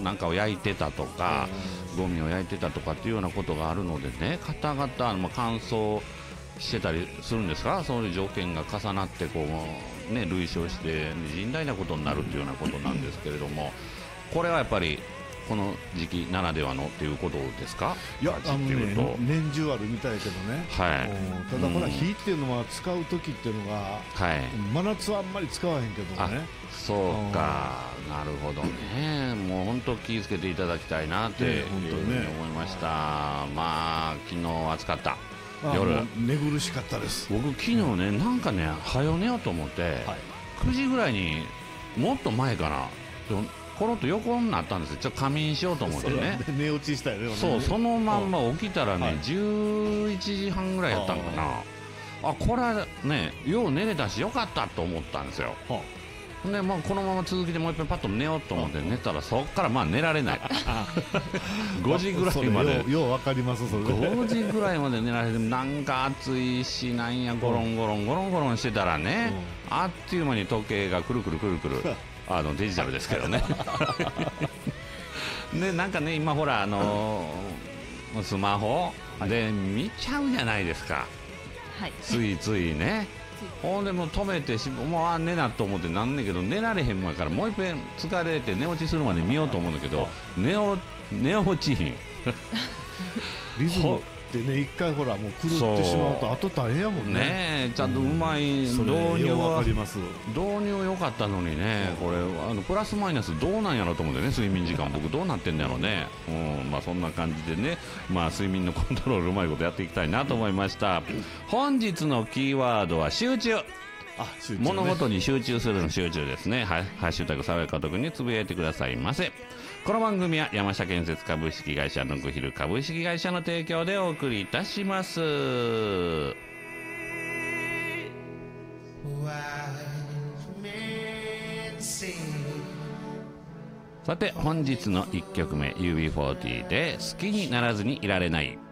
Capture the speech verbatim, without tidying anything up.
なんかを焼いてたとか、ゴミを焼いてたとかっていうようなことがあるのでね、方々、まあ、乾燥してたりするんですか、そういう条件が重なってこう、ね、類焼して甚大なことになるというようなことなんですけれども、これはやっぱりこの時期ならではのっていうことですか。 いや、あのね、年中あるみたいけどね、 はい、 ただこれは火っていうのは使う時っていうのが、はい、真夏はあんまり使わへんけどね。 そうか、なるほどね。もう本当気をつけていただきたいなっていうふうに思いました。まあ昨日暑かった。夜寝苦しかったです。 僕昨日ね、なんかね早寝ようと思って、はい、くじぐらいに、もっと前かな、コロッと横になったんですよ。ちょっと仮眠しようと思ってね。 寝落ちしたよね。 そう、そのまんま起きたらね、はい、じゅういちじはんぐらいやったんかな。あ、これはね、よう寝れたしよかったと思ったんですよ。で、まあ、このまま続きでもう一遍パッと寝ようと思って寝たら、そっからまあ寝られないごじぐらいまで、 ようわかります。それごじぐらいまで寝られて、なんか暑いし、なんやゴロンゴロンゴロンゴロンしてたらね、あっという間に時計がくるくるくるくるあのデジタルですけどねで、なんかね、今ほら、あのー、スマホで見ちゃうじゃないですか、はい、ついついねほんでもう止めてし、もうあ寝なと思ってなんねんけど、寝られへんもんやからもう一遍疲れて寝落ちするまで見ようと思うんだけど、寝お寝落ちひんリズムってね、一回ほらもう狂ってしまうと後大変やもんね。 ねえ、ちゃんとうまい導入は導入良かったのにね、これあのプラスマイナスどうなんやろと思ってね、睡眠時間僕どうなってんだろうね。うん、まあそんな感じでね、まあ睡眠のコントロールうまいことやっていきたいなと思いました。本日のキーワードは集中。あ、集中ね、物事に集中するの集中ですね。はい、ハッシュタグ爽やか特につぶやいてくださいませ。この番組は山下建設株式会社ノクヒル株式会社の提供でお送りいたします。さて本日のいっきょくめ ユービーフォーティー で好きにならずにいられない。